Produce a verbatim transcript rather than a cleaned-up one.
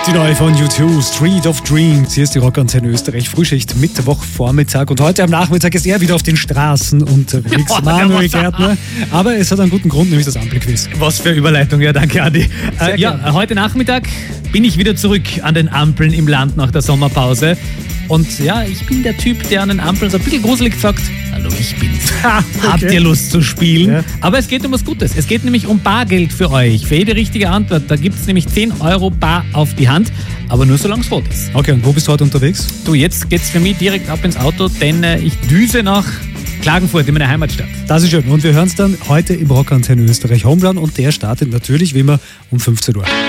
Die neue von U zwei, Street of Dreams. Hier ist die Rockantenne Österreich, Frühschicht, Mittwochvormittag. Und heute am Nachmittag ist er wieder auf den Straßen unterwegs, Ja, Manuel Gärtner. Aber es hat einen guten Grund, nämlich das Ampelquiz. Was für Überleitung, ja, danke Adi. Äh, ja, heute Nachmittag bin ich wieder zurück an den Ampeln im Land nach der Sommerpause. Und ja, ich bin der Typ, der an den Ampeln so ein bisschen gruselig sagt, hallo, ich bin's. Ha, okay. Habt ihr Lust zu spielen? Ja. Aber es geht um was Gutes. Es geht nämlich um Bargeld für euch. Für jede richtige Antwort. Da gibt es nämlich zehn Euro bar auf die Hand. Aber nur solange es rot ist. Okay, und wo bist du heute unterwegs? Du, jetzt geht's für mich direkt ab ins Auto, denn äh, ich düse nach Klagenfurt, in meiner Heimatstadt. Das ist schön. Und wir hören es dann heute im Rockantenne Österreich Homeland. Und der startet natürlich wie immer um fünfzehn Uhr.